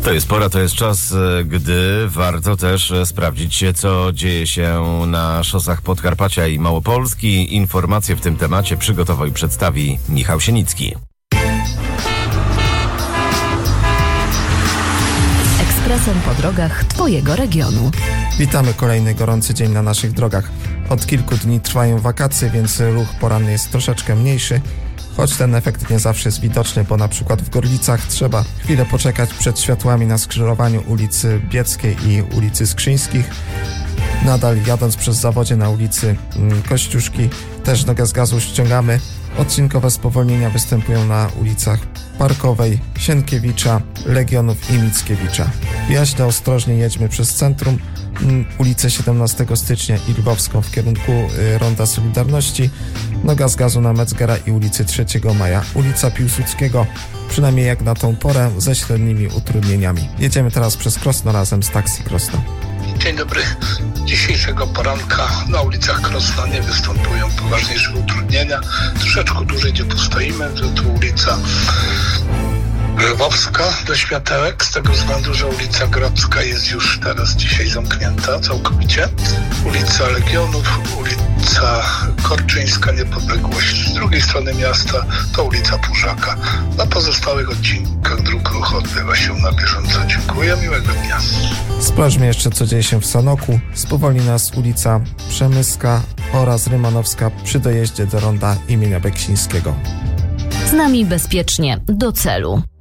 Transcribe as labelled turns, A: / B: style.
A: To jest pora, to jest czas, gdy warto też sprawdzić, co dzieje się na szosach Podkarpacia i Małopolski. Informacje w tym temacie przygotował i przedstawi Michał Sienicki.
B: Ekspresem po drogach Twojego regionu.
C: Witamy, kolejny gorący dzień na naszych drogach. Od kilku dni trwają wakacje, więc ruch poranny jest troszeczkę mniejszy. Choć ten efekt nie zawsze jest widoczny, bo na przykład w Gorlicach trzeba chwilę poczekać przed światłami na skrzyżowaniu ulicy Bieckiej i ulicy Skrzyńskich. Nadal jadąc przez Zawodzie na ulicy Kościuszki też nogę z gazu ściągamy. Odcinkowe spowolnienia występują na ulicach Parkowej, Sienkiewicza, Legionów i Mickiewicza. Jaśle ostrożnie jedźmy przez centrum, ulicę 17 stycznia i Lwowską w kierunku Ronda Solidarności, noga z gazu na Metzgera i ulicy 3 Maja, ulica Piłsudskiego, przynajmniej jak na tą porę, ze średnimi utrudnieniami. Jedziemy teraz przez Krosno razem z Taxi Krosno.
D: Dzień dobry. Dzisiejszego poranka na ulicach Krosna nie występują poważniejsze utrudnienia. Troszeczkę dłużej gdzie postoimy, to ulica Lwowska do Światełek, z tego względu, że ulica Grodzka jest już teraz dzisiaj zamknięta całkowicie. Ulica Legionów, ulica Korczyńska, Niepodległość. Z drugiej strony miasta to ulica Pużaka. Na pozostałych odcinkach dróg ruch odbywa się na bieżąco. Dziękuję, miłego dnia.
C: Sprawdźmy jeszcze, co dzieje się w Sanoku. Spowolni nas ulica Przemyska oraz Rymanowska przy dojeździe do ronda imienia Beksińskiego.
B: Z nami bezpiecznie do celu.